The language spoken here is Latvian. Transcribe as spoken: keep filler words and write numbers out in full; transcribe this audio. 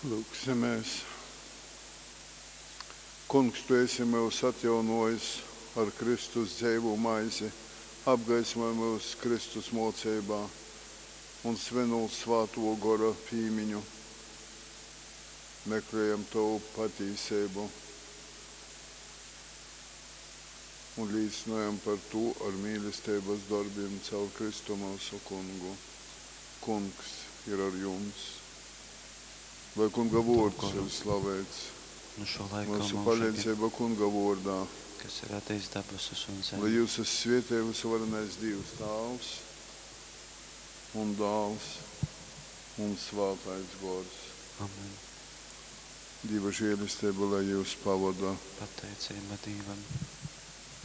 Lūksimies. Kungs, Tu esi mūs atjaunojis ar Kristus dzīvu maizi, apgaismoji mūs Kristus mocībā un svinot svāto gara pīmiņu. Meklējam Tavu patīsību un līdzinājam par to ar mīlestības darbiem caur Kristu mūsu kungu. Kungs ir ar jums. Lai kunga vārds ir slavēts. Nu šo laiku Mūsu mūžīgi, palīdzība kunga vārdā. kas ir radījis debesis un Lai zemi. jūs esat svētīts varenais Dievs Tēvs un Dēls un Svētais Gars. Amen. Dieva žēlastība, lai jūs pavada. Pateicība Dievam.